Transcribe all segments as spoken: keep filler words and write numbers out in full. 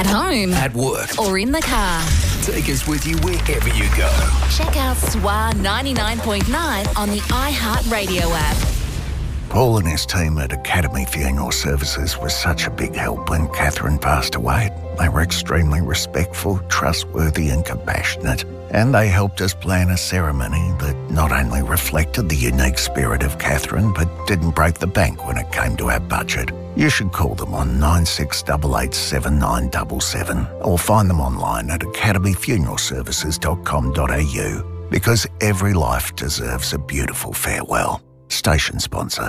At home. At work. Or in the car. Take us with you wherever you go. Check out S W A ninety-nine point nine on the iHeartRadio app. Paul and his team at Academy Funeral Services was such a big help when Catherine passed away. They were extremely respectful, trustworthy and compassionate. And they helped us plan a ceremony that not only reflected the unique spirit of Catherine, but didn't break the bank when it came to our budget. You should call them on nine six eight eight seven nine seven seven or find them online at academy funeral services dot com dot a u, because every life deserves a beautiful farewell. Station sponsor.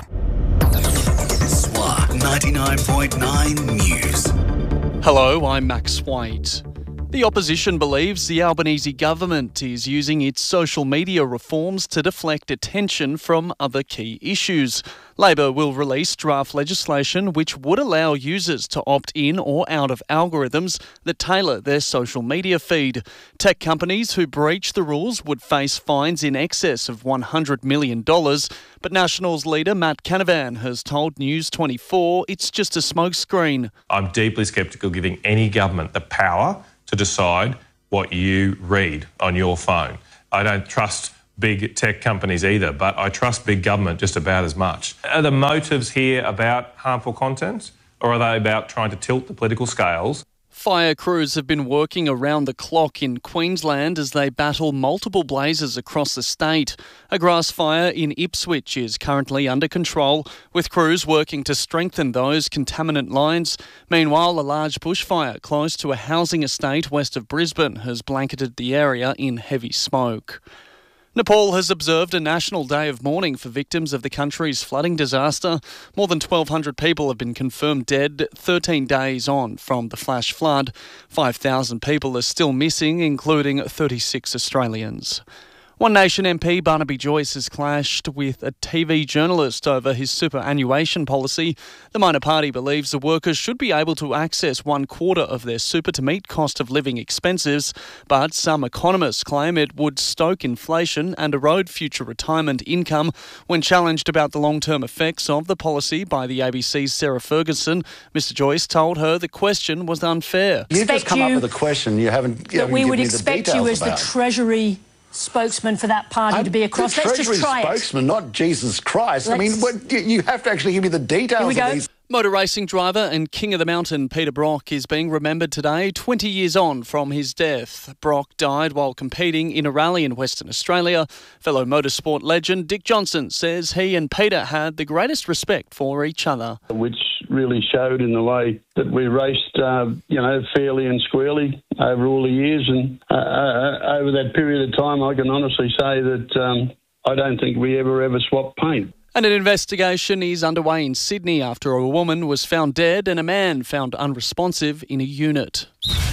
S W A ninety-nine point nine News. Hello, I'm Max White. The opposition believes the Albanese government is using its social media reforms to deflect attention from other key issues. Labor will release draft legislation which would allow users to opt in or out of algorithms that tailor their social media feed. Tech companies who breach the rules would face fines in excess of one hundred million dollars, but Nationals leader Matt Canavan has told News twenty-four it's just a smokescreen. I'm deeply sceptical giving any government the power to decide what you read on your phone. I don't trust big tech companies either, but I trust big government just about as much. Are the motives here about harmful content, or are they about trying to tilt the political scales? Fire crews have been working around the clock in Queensland as they battle multiple blazes across the state. A grass fire in Ipswich is currently under control, with crews working to strengthen those contaminant lines. Meanwhile, a large bushfire close to a housing estate west of Brisbane has blanketed the area in heavy smoke. Nepal has observed a national day of mourning for victims of the country's flooding disaster. More than twelve hundred people have been confirmed dead thirteen days on from the flash flood. five thousand people are still missing, including thirty-six Australians. One Nation M P Barnaby Joyce has clashed with a T V journalist over his superannuation policy. The minor party believes the workers should be able to access one quarter of their super to meet cost of living expenses, but some economists claim it would stoke inflation and erode future retirement income. When challenged about the long-term effects of the policy by the A B C's Sarah Ferguson, Mister Joyce told her the question was unfair. You just come up with a question you haven't, you that haven't we would given me the expect you as about. the Treasury spokesman for that party I'm to be across. the Let's just try spokesman, it. not Jesus Christ. Let's... I mean, what, you, you have to actually give me the details Here we go. of these. Motor racing driver and king of the mountain Peter Brock is being remembered today, twenty years on from his death. Brock died while competing in a rally in Western Australia. Fellow motorsport legend Dick Johnson says he and Peter had the greatest respect for each other. Which really showed in the way that we raced, uh, you know, fairly and squarely over all the years. And uh, uh, over that period of time, I can honestly say that um, I don't think we ever, ever swapped paint. And an investigation is underway in Sydney after a woman was found dead and a man found unresponsive in a unit.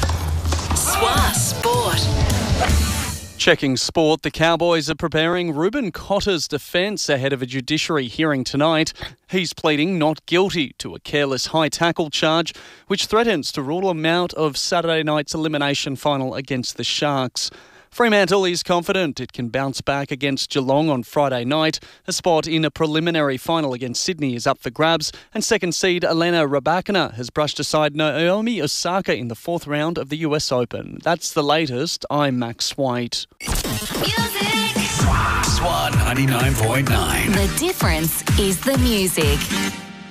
S W A Sport. Checking sport, the Cowboys are preparing Ruben Cotter's defence ahead of a judiciary hearing tonight. He's pleading not guilty to a careless high tackle charge, which threatens to rule him out of Saturday night's elimination final against the Sharks. Fremantle is confident it can bounce back against Geelong on Friday night. A spot in a preliminary final against Sydney is up for grabs, and second seed Elena Rybakina has brushed aside Naomi Osaka in the fourth round of the U S Open. That's the latest. I'm Max White. Music. S W A ninety-nine point nine. The difference is the music.